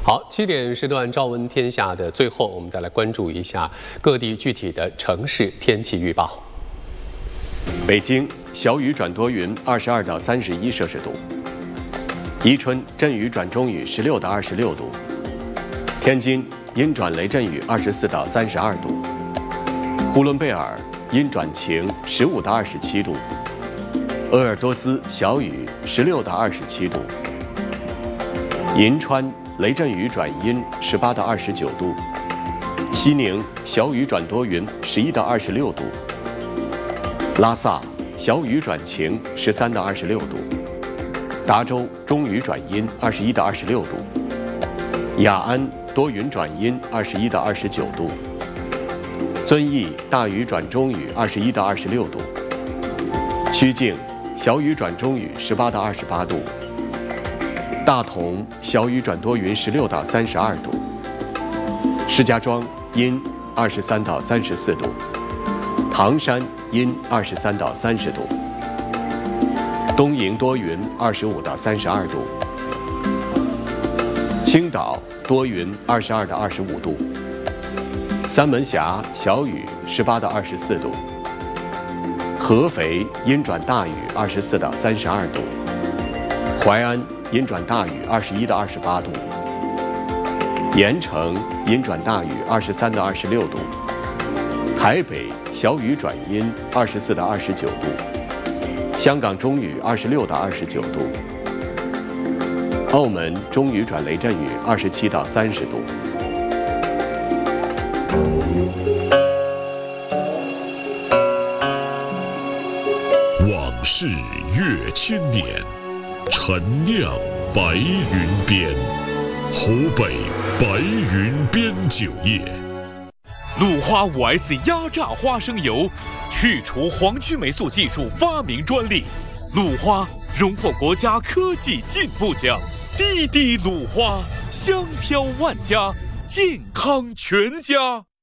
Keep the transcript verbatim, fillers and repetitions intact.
好，七点时段朝闻天下的最后，我们再来关注一下各地具体的城市天气预报。 北京小雨转多云，二十二到三十一摄氏度；宜春阵雨转中雨，十六到二十六度；天津阴转雷阵雨，二十四到三十二度；呼伦贝尔阴转晴，十五到二十七度；鄂尔多斯小雨，十六到二十七度；银川雷阵雨转阴，十八到二十九度；西宁小雨转多云，十一到二十六度；拉萨小雨转晴，十三到二十六度；达州中雨转阴，二十一到二十六度；雅安多云转阴，二十一到二十九度；遵义大雨转中雨，二十一到二十六度；曲靖小雨转中雨，十八到二十八度；大同小雨转多云，十六到三十二度；石家庄阴，二十三到三十四度；唐山阴，二十三到三十度；东营多云，二十五到三十二度；青岛多云，二十二到二十五度；三门峡小雨，十八到二十四度；合肥阴转大雨，二十四到三十二度；淮安阴转大雨，二十一到二十八度；盐城阴转大雨，二十三到二十六度；台北小雨转阴，二十四到二十九度；香港中雨，二十六到二十九度；澳门中雨转雷阵雨，二十七到三十度。 往事越千年，陈酿白云边，湖北白云边酒业。 鲁花 五 S 压榨花生油，去除黄曲霉素技术发明专利。鲁花荣获国家科技进步奖。滴滴鲁花，香飘万家，健康全家。